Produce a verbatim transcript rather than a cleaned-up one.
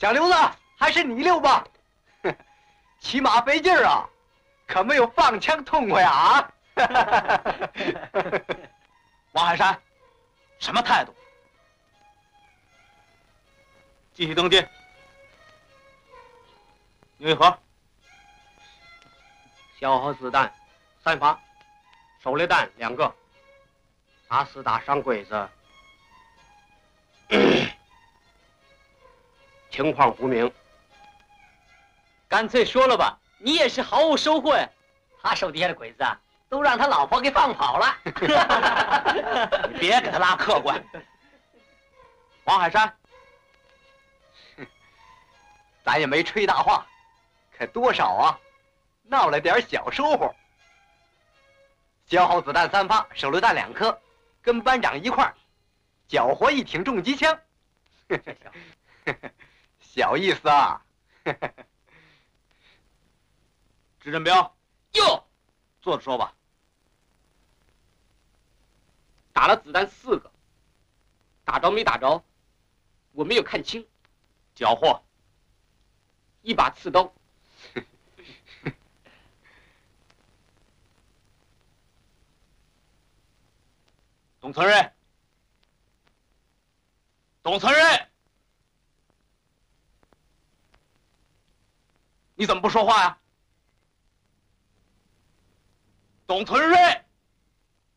小刘子，还是你溜吧，骑马费劲儿啊，可没有放枪痛快啊！ 王海山，什么态度？继续登记。牛一和， 消耗子弹三发，手榴弹两个，打死打伤鬼子，情况不明。 干脆说了吧，你也是毫无收获呀。他手底下的鬼子啊，都让他老婆给放跑了。 你别给他拉客观。王海山， 咱也没吹大话，可多少啊，闹了点小收获。消耗子弹三发，手榴弹两颗，跟班长一块儿缴获一挺重机枪。小意思啊。 支振彪， 哟， 坐着说吧。 打了子弹四个，打着没打着，我没有看清。 缴获一把刺刀。 董存瑞，董存瑞，你怎么不说话呀？董存瑞。